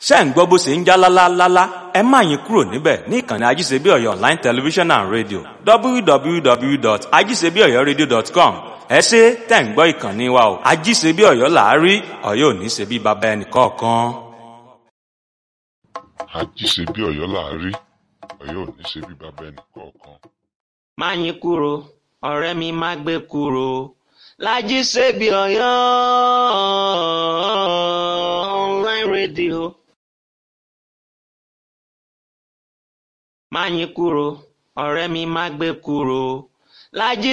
ṣé ń gbọ́ bó ṣe ń já lálálálá ẹ má yín kúrò níbẹ̀ ní ìkànnì ajíṣebíọ̀yọ̀ online television and radio www.ajíṣebíọ̀yọ̀radio.com ẹ ṣé tẹ̀ ń gbọ́ ìkànnì wa o ajíṣebíọ̀yọ̀ là á rí Ọ̀yọ́ ò ní ṣe bí baba ẹnì kọ̀ọ̀kan. àjíṣe bí Ọ̀yọ́ là á rí Ọ̀yọ́ ò ní ṣe bí bàbá ẹnì kọ̀ọ̀kan. má yín kúrò ọ̀rẹ́ mi má gbé kúrò l'Ajíṣebíọ̀yọ̀ online radio. má yín kúrò ọ̀rẹ́ mi má gbé kúrò l'Ajíṣebíọ̀yọ̀.